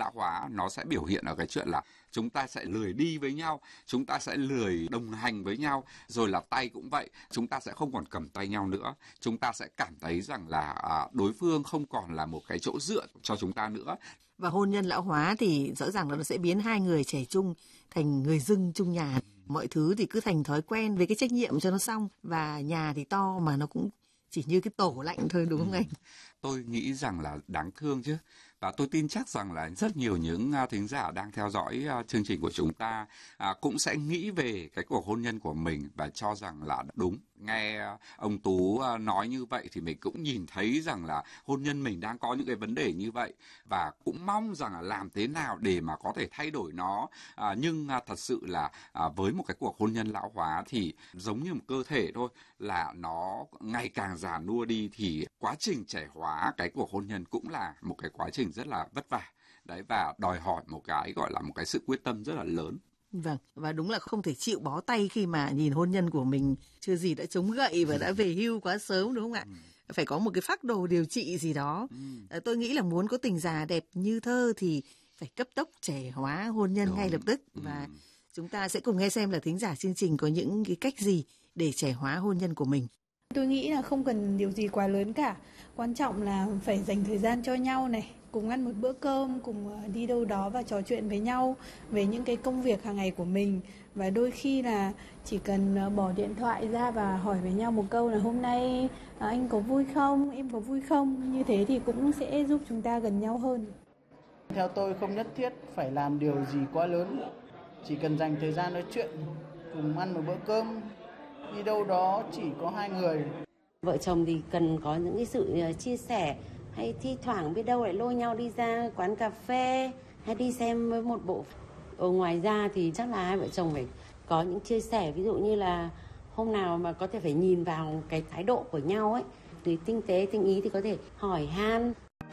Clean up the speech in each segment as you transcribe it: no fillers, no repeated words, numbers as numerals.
lão hóa nó sẽ biểu hiện ở cái chuyện là chúng ta sẽ lười đi với nhau, chúng ta sẽ lười đồng hành với nhau, rồi là tay cũng vậy, chúng ta sẽ không còn cầm tay nhau nữa, chúng ta sẽ cảm thấy rằng là đối phương không còn là một cái chỗ dựa cho chúng ta nữa. Và hôn nhân lão hóa thì rõ ràng là nó sẽ biến hai người trẻ trung thành người dưng chung nhà. Mọi thứ thì cứ thành thói quen với cái trách nhiệm cho nó xong. Và nhà thì to mà nó cũng chỉ như cái tổ lạnh thôi, đúng không anh? Tôi nghĩ rằng là đáng thương chứ. Và tôi tin chắc rằng là rất nhiều những thính giả đang theo dõi chương trình của chúng ta cũng sẽ nghĩ về cái cuộc hôn nhân của mình và cho rằng là đúng. Nghe ông Tú nói như vậy thì mình cũng nhìn thấy rằng là hôn nhân mình đang có những cái vấn đề như vậy và cũng mong rằng là làm thế nào để mà có thể thay đổi nó. Nhưng thật sự là với một cái cuộc hôn nhân lão hóa thì giống như một cơ thể thôi, là nó ngày càng già nua đi thì quá trình trẻ hóa cái cuộc hôn nhân cũng là một cái quá trình rất là vất vả. Đấy, và đòi hỏi một cái gọi là một cái sự quyết tâm rất là lớn. Vâng, và đúng là không thể chịu bó tay khi mà nhìn hôn nhân của mình chưa gì đã chống gậy và đã về hưu quá sớm, đúng không ạ? Phải có một cái phác đồ điều trị gì đó. Tôi nghĩ là muốn có tình già đẹp như thơ thì phải cấp tốc trẻ hóa hôn nhân ngay lập tức. Và chúng ta sẽ cùng nghe xem là thính giả chương trình có những cái cách gì để trẻ hóa hôn nhân của mình. Tôi nghĩ là không cần điều gì quá lớn cả. Quan trọng là phải dành thời gian cho nhau này, cùng ăn một bữa cơm, cùng đi đâu đó và trò chuyện với nhau về những cái công việc hàng ngày của mình. Và đôi khi là chỉ cần bỏ điện thoại ra và hỏi với nhau một câu là hôm nay anh có vui không, em có vui không. Như thế thì cũng sẽ giúp chúng ta gần nhau hơn. Theo tôi không nhất thiết phải làm điều gì quá lớn. Chỉ cần dành thời gian nói chuyện, cùng ăn một bữa cơm, đi đâu đó chỉ có hai người. Vợ chồng thì cần có những cái sự chia sẻ, hay thi thoảng biết đâu lại lôi nhau đi ra quán cà phê hay đi xem với một bộ. Ngoài ra thì chắc là hai vợ chồng phải có những chia sẻ, ví dụ như là hôm nào mà có thể phải nhìn vào cái thái độ của nhau ấy, thì tinh tế tinh ý thì có thể hỏi han.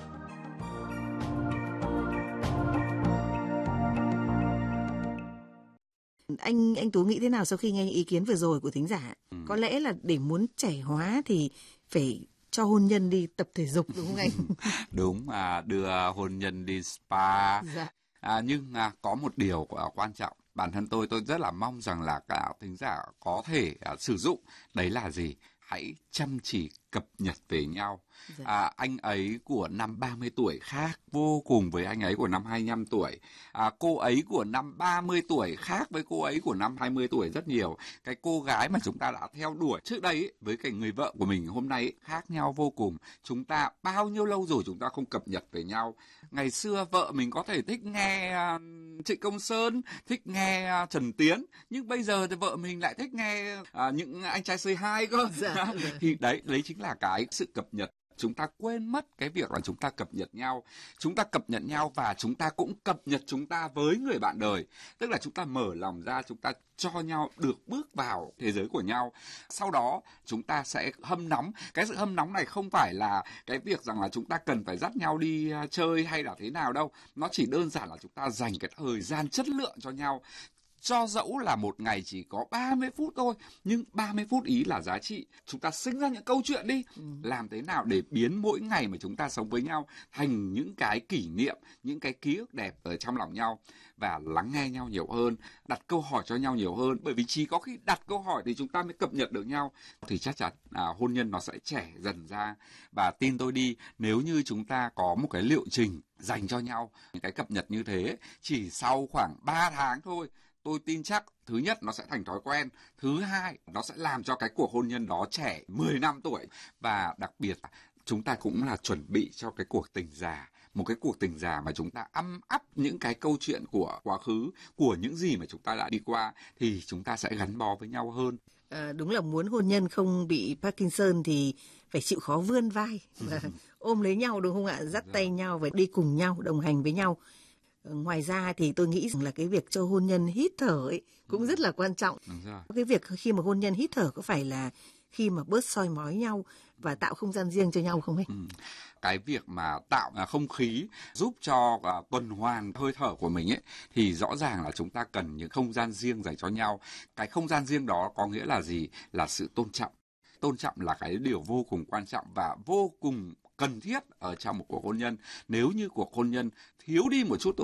Anh Tú nghĩ thế nào sau khi nghe những ý kiến vừa rồi của thính giả? Có lẽ là để muốn trẻ hóa thì phải cho hôn nhân đi tập thể dục, đúng không anh? Đúng, đưa hôn nhân đi spa. Dạ. Nhưng có một điều quan trọng, bản thân tôi rất là mong rằng là cả thính giả có thể sử dụng, đấy là gì? Hãy chăm chỉ cập nhật về nhau. Anh ấy của năm 30 tuổi khác vô cùng với anh ấy của năm 25 tuổi. Cô ấy của năm 30 tuổi khác với cô ấy của năm 20 tuổi rất nhiều. Cái cô gái mà chúng ta đã theo đuổi trước đây ấy, với cái người vợ của mình hôm nay ấy, khác nhau vô cùng. Chúng ta bao nhiêu lâu rồi chúng ta không cập nhật về nhau. Ngày xưa vợ mình có thể thích nghe Trịnh Công Sơn, thích nghe Trần Tiến, nhưng bây giờ thì vợ mình lại thích nghe những anh trai C2 cơ. Thì đấy chính là cái sự cập nhật. Chúng ta quên mất cái việc là chúng ta cập nhật nhau. Chúng ta cập nhật nhau và chúng ta cũng cập nhật chúng ta với người bạn đời. Tức là chúng ta mở lòng ra, chúng ta cho nhau được bước vào thế giới của nhau. Sau đó chúng ta sẽ hâm nóng. Cái sự hâm nóng này không phải là cái việc rằng là chúng ta cần phải dắt nhau đi chơi hay là thế nào đâu. Nó chỉ đơn giản là chúng ta dành cái thời gian chất lượng cho nhau. Cho dẫu là một ngày chỉ có 30 phút thôi, nhưng 30 phút ý là giá trị. Chúng ta sinh ra những câu chuyện đi. Làm thế nào để biến mỗi ngày mà chúng ta sống với nhau thành những cái kỷ niệm, những cái ký ức đẹp ở trong lòng nhau. Và lắng nghe nhau nhiều hơn, đặt câu hỏi cho nhau nhiều hơn. Bởi vì chỉ có khi đặt câu hỏi thì chúng ta mới cập nhật được nhau. Thì chắc chắn hôn nhân nó sẽ trẻ dần ra. Và tin tôi đi, nếu như chúng ta có một cái liệu trình dành cho nhau, những cái cập nhật như thế, chỉ sau khoảng 3 tháng thôi, tôi tin chắc thứ nhất nó sẽ thành thói quen, thứ hai nó sẽ làm cho cái cuộc hôn nhân đó trẻ 10 năm tuổi. Và đặc biệt chúng ta cũng là chuẩn bị cho cái cuộc tình già, một cái cuộc tình già mà chúng ta âm ắp những cái câu chuyện của quá khứ, của những gì mà chúng ta đã đi qua, thì chúng ta sẽ gắn bó với nhau hơn. Đúng là muốn hôn nhân không bị Parkinson thì phải chịu khó vươn vai và ôm lấy nhau, đúng không ạ? Dắt tay nhau và đi cùng nhau, đồng hành với nhau. Ngoài ra thì tôi nghĩ rằng là cái việc cho hôn nhân hít thở ấy cũng rất là quan trọng. Cái việc khi mà hôn nhân hít thở có phải là khi mà bớt soi mói nhau và tạo không gian riêng cho nhau không ấy? Cái việc mà tạo không khí giúp cho tuần hoàn hơi thở của mình ấy, thì rõ ràng là chúng ta cần những không gian riêng dành cho nhau. Cái không gian riêng đó có nghĩa là gì? Là sự tôn trọng. Tôn trọng là cái điều vô cùng quan trọng và vô cùng cần thiết ở trong một cuộc hôn nhân. Nếu như cuộc hôn nhân thiếu đi một chút